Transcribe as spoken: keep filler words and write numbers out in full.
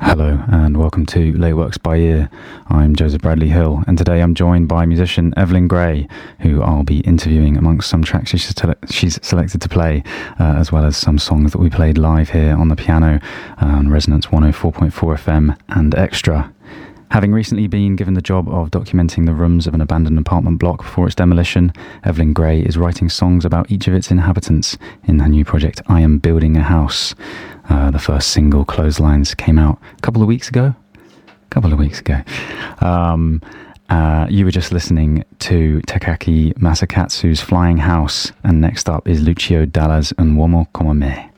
Hello and welcome to Layworks by Ear. I'm Joseph Bradley Hill, and today I'm joined by musician Evelyn Gray, who I'll be interviewing amongst some tracks she's, tele- she's selected to play, uh, as well as some songs that we played live here on the piano on Resonance one oh four point four F M and Extra. Having recently been given the job of documenting the rooms of an abandoned apartment block before its demolition, Evelyn Gray is writing songs about each of its inhabitants in her new project, I Am Building a House. Uh, the first single, Clotheslines, came out a couple of weeks ago. A couple of weeks ago. Um, uh, you were just listening to Takaaki Masakatsu's Flying House, and next up is Lucio Dalla's Un Uomo Come Me.